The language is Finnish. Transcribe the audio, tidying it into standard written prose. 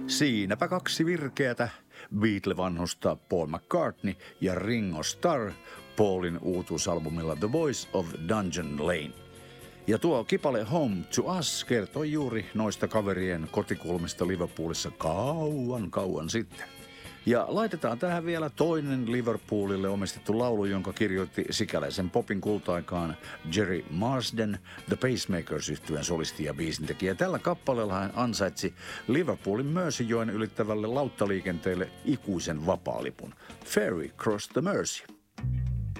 Siinäpä kaksi virkeätä Beatle-vanhusta Paul McCartney ja Ringo Starr Paulin uutuusalbumilla The Voice of Dungeon Lane. Ja tuo kipale Home to Us kertoi juuri noista kaverien kotikulmista Liverpoolissa kauan sitten. Ja laitetaan tähän vielä toinen Liverpoolille omistettu laulu, jonka kirjoitti sikäläisen popin kultaikaan Jerry Marsden, The Pacemakers-yhtyeen solisti ja biisintekijä. Tällä kappaleella hän ansaitsi Liverpoolin Merseyjoen ylittävälle lauttaliikenteelle ikuisen vapaalipun. Ferry Cross the Mersey.